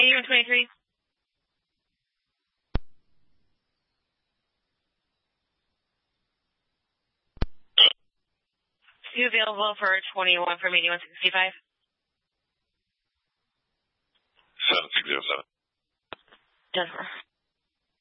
8123. Two available for 21 from 8165. 7607. Denver.